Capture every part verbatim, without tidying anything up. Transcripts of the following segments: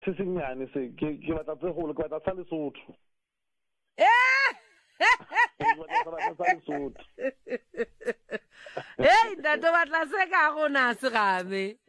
se senyane se ke ke batla tse go le batla sa Lesotho eh hey ntate batla se ka gona se game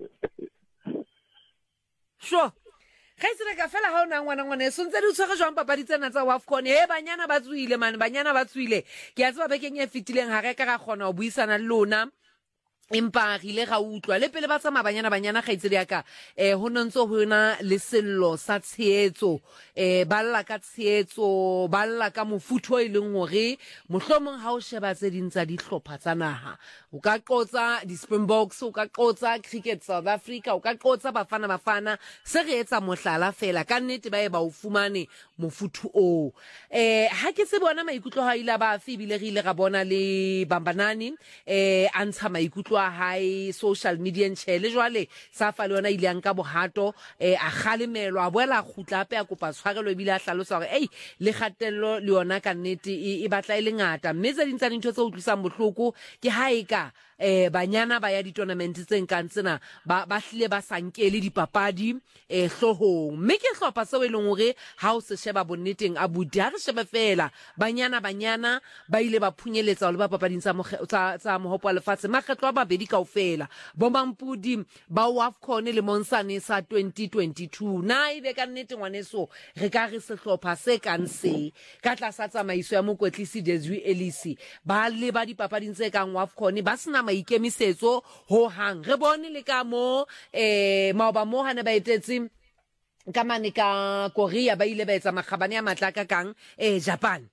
sure ga itse ka fela ga ona ngwana ngwana se ntse di tshwege jwang papadi tsena tsa WAFCON he banyana ba tswile man banyana ba tswile ke a tseba bekeng e fitileng ga re ka ga gona o buisana le lona empa re ile ga utlwa le pele ba tsama banyana banyana ga itse diaka eh ho nontso ho na le sello sa tsheetso eh ba lla ka tsheetso ba lla ka mofutho e leng hore mohlomong ha o sheba tse ding tsa dihlopha tsa naha o ka qotsa di Springboks o ka qotsa Cricket South Africa o ka qotsa bafana bafana se re etsa mohlala fela ka nnete ba e ba o fumane mofutho o eh ha ke se bona maikutlo ha ile ba afi bile re ile ga bona le Bambanani eh antsha maikutlo a high social media nchele jwale sa fa le yona ile yang ka bohato eh a khalemelwa a boela khutla ape a kopa tshwarelo e bile a hlalosa hore ei le kgatello le yona ka nnete e batla ile ngata mme tse dintsa dintho tse utlwisang bohloko ke haeka eh banyana ba ya di tournament tse nkang tsena ba ba hlile ba sankele dipapadi eh hlohong mme ke hlopha se e leng hore ha o se sheba bonneteng a budi ha re shebe fela banyana banyana ba ile ba phunyeletsa le ba papading tsa tsa tsa mohopo wa lefatshe makgetlo a babedi kaofela bomampudi ba WAFCON le Monsane sa twenty twenty-two na ibe ka nnete ngwaneso re ka re sehlopha se kang se ka tlasa tsamaiso ya mokwetlisi Desiree Elisi ba le ba dipapading tse kang WAFCON ba sena maikemisetso ho hang re bone le ka mo eh maoba mo hane ba etetse ka mane ka Korea ba ile ba etsa makgabane a matla ka kang eh Japan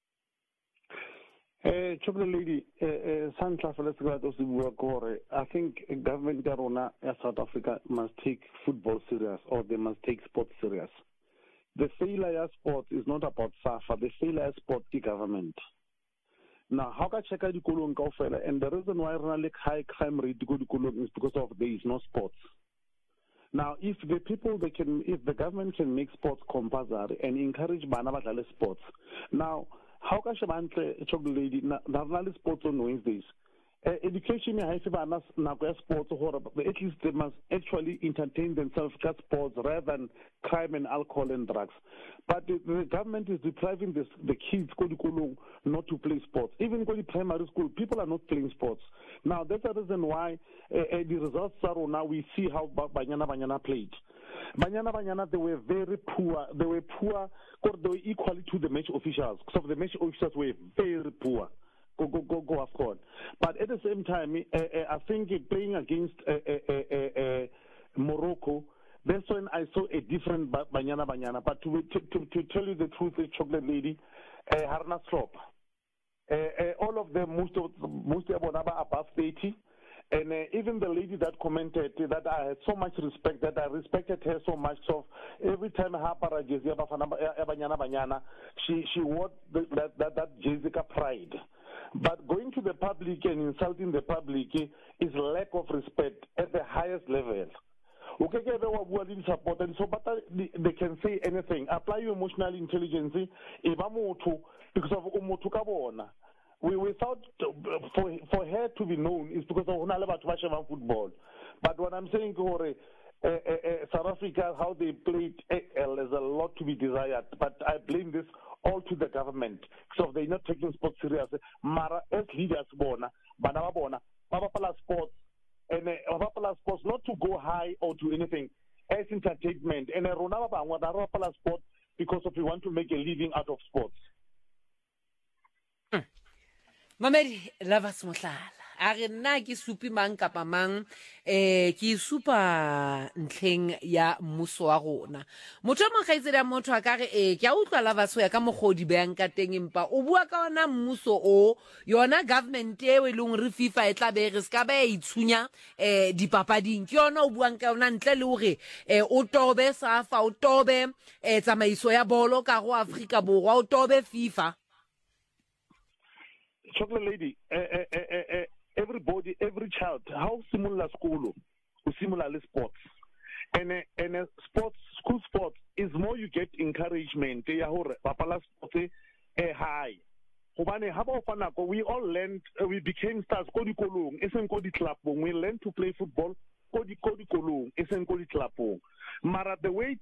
eh chocolate lady eh Santa Felicitas Osibua Gore I think government Garona South Africa must take football serious or they must take sport serious. The failure of sport is not about SAFA, the failure of sport the government. Now, how can check out the Kolong Kaufela? And the reason why really high crime rate to go to Kolong is because of there is no sports. Now, if the people they can, if the government can make sports compulsory and encourage Banabatale sports. Now, how can Shabantle chocolate lady National sports on Wednesdays? Uh, education has now sports horrible, but at least they must actually entertain themselves with sports rather than crime and alcohol and drugs. But the, the government is depriving this, the kids not to play sports. Even going to primary school, people are not playing sports. Now that's the reason why uh, uh, the results are now we see how Banyana Banyana played. Banyana Banyana they were very poor. They were poor. They were equally to the match officials. So the match officials were very poor. Go, go, go, go, of course. But at the same time, uh, uh, I think uh, playing against uh, uh, uh, uh, Morocco, that's when I saw a different Banyana Banyana. But to, to, to, to tell you the truth, the chocolate lady, uh, Harna Slop, uh, uh, all of them, most of most of them are above thirty. And uh, even the lady that commented that I had so much respect, that I respected her so much. So every time her para jersey, she she wore the, that, that that Jessica pride. But going to the public and insulting the public is lack of respect at the highest level. Okay, so but they can say anything. Apply your emotional intelligence because of umutukabona. We, we thought for for her to be known is because of football. But what I'm saying, Kore, uh, uh, uh, South Africa, how they played A L, there's a lot to be desired. But I blame this all to the government. So they're not taking sports serious. Mara as leaders, bona, banana bona, Papa sports, and Papa sports not to go high or to anything as entertainment. And Ronaldo Papa sports because of we want to make a living out of sports. Hmm. Mamedi Lavas Motlala a re nna ke supi mang kapa mang eh ke supa ntlheng ya mmuso wa rona motho mo gaitsedi ya motho a ka re eh ke a utlwa Lavas ya ka mogodi beang ka teng empa o bua ka ona mmuso o yona government e we leng re FIFA e tla be re ska ba itshunya eh dipapading ke yona o buang ka yona ntle le hore eh o tobe SAFA o tobe eh tsamaiso ya bolo ka go Afrika Borwa o tobe FIFA. Chocolate lady, uh, uh, uh, uh, everybody, every child, how similar school, similar sports, and uh, and uh, sports, school sports is more you get encouragement. They are sports high. We all learned, uh, we became stars. We learned to play football. Mara the way